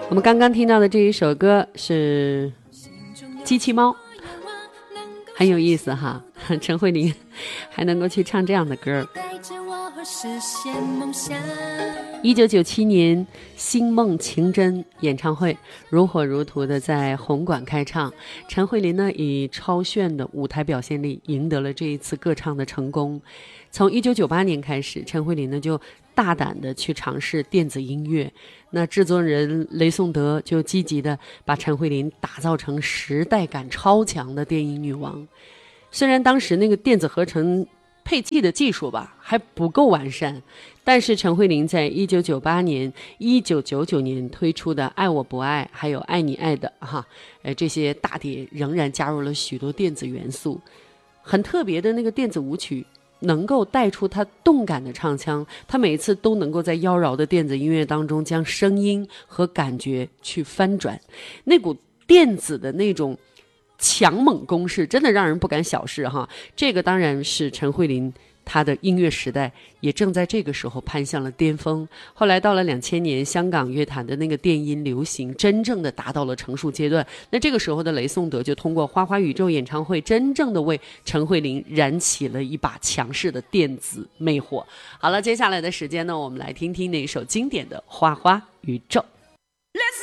我们刚刚听到的这一首歌是机器猫，很有意思哈。陈慧琳还能够去唱这样的歌。1997年星梦情真演唱会如火如荼的在红馆开唱，陈慧琳呢以超炫的舞台表现力赢得了这一次歌唱的成功。从1998年开始，陈慧琳呢就大胆的去尝试电子音乐，那制作人雷颂德就积极的把陈慧琳打造成时代感超强的电音女王。虽然当时那个电子合成配器的技术吧还不够完善，但是陈慧琳在1998年、1999年推出的《爱我不爱》还有《爱你爱的》这些大碟仍然加入了许多电子元素，很特别的那个电子舞曲能够带出他动感的唱腔，他每一次都能够在妖娆的电子音乐当中将声音和感觉去翻转，那股电子的那种强猛攻势真的让人不敢小视哈。这个当然是陈慧琳她的音乐时代也正在这个时候攀向了巅峰。后来到了2000年，香港乐坛的那个电音流行真正的达到了成熟阶段，那这个时候的雷颂德就通过花花宇宙演唱会真正的为陈慧琳燃起了一把强势的电子魅火。好了，接下来的时间呢，我们来听听那一首经典的花花宇宙。